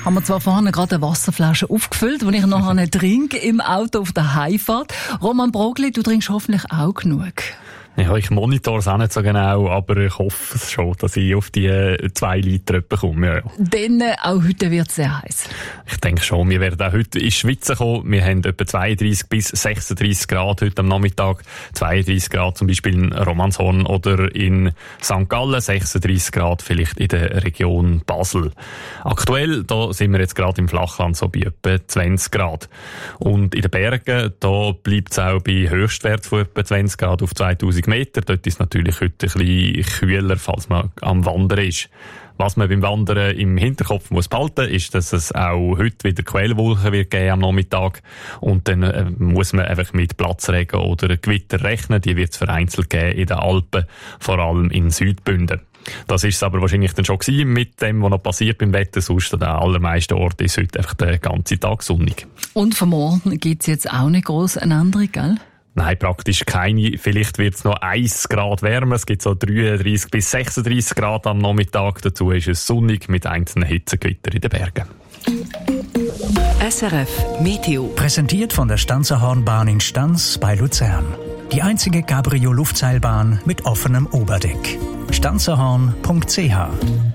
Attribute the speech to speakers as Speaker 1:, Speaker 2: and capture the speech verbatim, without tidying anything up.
Speaker 1: Ich habe mir zwar vorhin gerade eine Wasserflasche aufgefüllt, die ich nachher trinke im Auto auf der Heimfahrt. Roman Brogli, du trinkst hoffentlich auch genug.
Speaker 2: Ja, ich monitore es auch nicht so genau, aber ich hoffe es schon, dass ich auf die zwei Liter komme. Ja, ja.
Speaker 1: Denn äh, auch heute wird es sehr heiß.
Speaker 2: Ich denke schon, wir werden auch heute in die Schweiz kommen. Wir haben etwa zweiunddreissig bis sechsunddreissig Grad heute am Nachmittag. zweiunddreissig Grad zum Beispiel in Romanshorn oder in Sankt Gallen. sechsunddreissig Grad vielleicht in der Region Basel. Aktuell, da sind wir jetzt gerade im Flachland so bei etwa zwanzig Grad. Und in den Bergen, da bleibt es auch bei Höchstwert von etwa zwanzig Grad auf zweitausend Meter. Dort ist es natürlich heute ein bisschen kühler, falls man am Wandern ist. Was man beim Wandern im Hinterkopf muss behalten, ist, dass es auch heute wieder Quellwolken wird geben am Nachmittag. Und dann äh, muss man einfach mit Platzregen oder Gewitter rechnen. Die wird es vereinzelt geben in den Alpen, vor allem in Südbünden. Das ist es aber wahrscheinlich dann schon gewesen mit dem, was noch passiert beim Wetter. Sonst an den allermeisten Orten ist heute einfach den ganzen Tag sonnig.
Speaker 1: Und vom Morgen gibt es jetzt auch nicht gross eine Änderung, gell?
Speaker 2: Nein, praktisch keine. Vielleicht wird es noch ein Grad wärmer. Es gibt so dreiunddreissig bis sechsunddreissig Grad am Nachmittag. Dazu ist es sonnig mit einzelnen Hitzegewittern in den Bergen.
Speaker 3: S R F Meteo.
Speaker 4: Präsentiert von der Stanzerhornbahn in Stanz bei Luzern. Die einzige Cabrio-Luftseilbahn mit offenem Oberdeck. stanzerhorn punkt c h